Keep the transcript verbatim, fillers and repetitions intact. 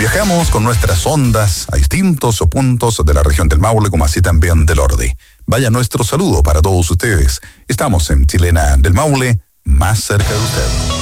Viajamos con nuestras ondas a distintos puntos de la región del Maule, como así también del Orde. Vaya nuestro saludo para todos ustedes. Estamos en Chilena del Maule, más cerca de usted.